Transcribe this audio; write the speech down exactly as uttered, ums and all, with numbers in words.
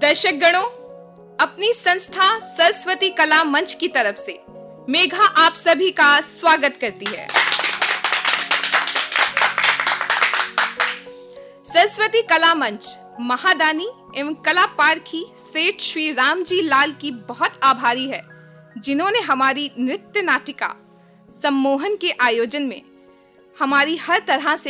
दर्शक गणों, अपनी संस्था सरस्वती कला मंच की तरफ से मेघा आप सभी का स्वागत करती है। सरस्वती कला मंच महादानी एवं कला पारखी सेठ श्री रामजी लाल की बहुत आभारी है, जिन्होंने हमारी नृत्य नाटिका सम्मोहन के आयोजन में हमारी हर तरह से